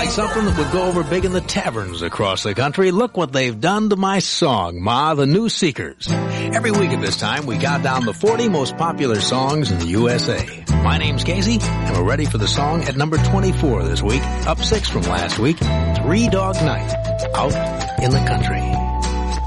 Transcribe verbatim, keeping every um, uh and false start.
Want something that would go over big in the taverns across the country? Look what they've done to my song, Ma, the New Seekers. Every week at this time, we count down the forty most popular songs in the U S A. My name's Casey, and we're ready for the song at number twenty-four this week, up six from last week, Three Dog Night, Out in the Country.